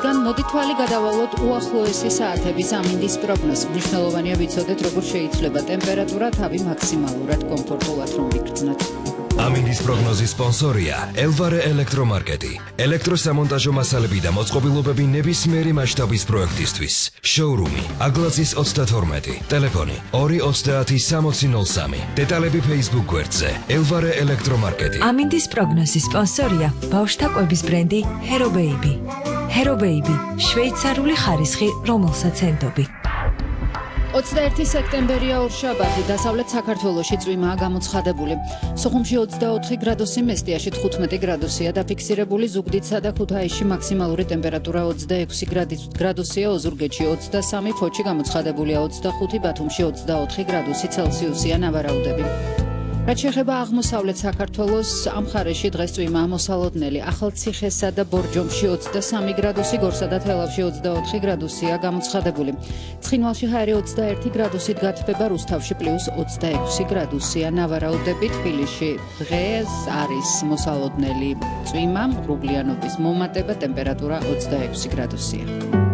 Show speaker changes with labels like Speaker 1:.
Speaker 1: ამისგან მოდი თვალი გადავალოთ უახლოესი საათების ამინდის პროგნოზს. მნიშვნელოვანია ვიცოდეთ, როგორ შეიძლება ტემპერატურა თავი მაქსიმალურად კომფორტულად რომ ვიგრძნოთ.
Speaker 2: ამინდის პროგნოზის სპონსორია ელვარე ელექტრომარკეტი. ელექტროსამონტაჟო მასალები და მოწყობილობები ნებისმიერი მასშტაბის პროექტისთვის. შოურუმი აგლაცის 32, ტელეფონი 2306003. დეტალები Facebook გვერდზე ელვარე ელექტრომარკეტი.
Speaker 3: ამინდის პროგნოზის სპონსორია ბავშვთა კვების ბრენდი Hero Baby. Hero Baby, შვეიცარიული ხარისხი, რომელსაც ენდობი.
Speaker 1: 21 სექტემბერია ორშაბათი, დასავლეთ საქართველოში წვიმაა გამოცხადებული. სოხუმში 24 გრადუსი, მესტიაში 15 გრადუსია დაფიქსირებული, ზუგდიდსა და ქუთაისში მაქსიმალური ტემპერატურა 26 გრადუსია, ოზურგეთში 23, ფოთში გამოცხადებულია 25, ბათუმში 24 გრადუსი ცელსიუსია ნავარაუდები. რაც შეეხება აღმოსავლეთ საქართველოს, ამ მხარეში დღეს წვიმაა მოსალოდნელი. ახალციხესა და ბორჯომში 23 გრადუსი, გორსა და თელავში 24 გრადუსია გამოცხადებული. ცხინვალში ჰაერი 21 გრადუსით გათბება, რუსთავში +26 გრადუსია ნავარაუდები. თბილისში დღეს არის მოსალოდნელი წვიმა, ღრუბლიანობის მომატება, ტემპერატურა 26 გრადუსია.